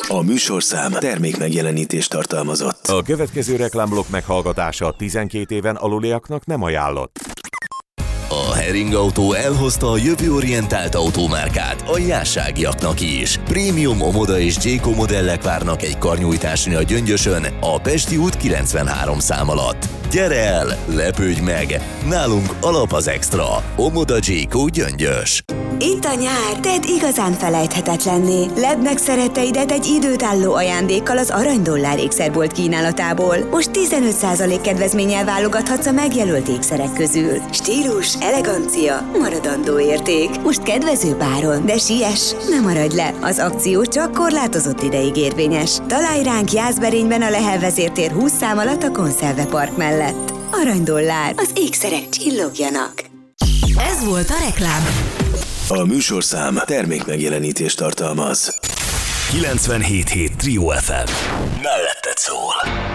A műsorszám termék megjelenítést tartalmazott. A következő reklámblokk meghallgatása 12 éven aluliaknak nem ajánlott. A Hering Autó elhozta a jövőorientált automárkát a jásságiaknak is. Prémium Omoda és Jayco modellek várnak egy karnyújtásni a Gyöngyösön, a Pesti út 93 szám alatt. Gyere el, lepődj meg! Nálunk alap az extra. Omoda Jayco Gyöngyös. Itt a nyár, tedd igazán felejthetetlenné. Ledd meg szeretteidet egy időtálló ajándékkal az Aranydollár ékszerbolt kínálatából. Most 15% kedvezménnyel válogathatsz a megjelölt ékszerek közül. Stílus, elegancia, maradandó érték. Most kedvező áron, de siess, ne maradj le. Az akció csak korlátozott ideig érvényes. Találj ránk Jászberényben a Lehel vezértér 20 szám alatt a Konszerve Park mellett. Aranydollár, az ékszerek csillogjanak. Ez volt a reklám. A műsorszám termék megjelenítést tartalmaz. 97.7 Trio FM. Melletted szól.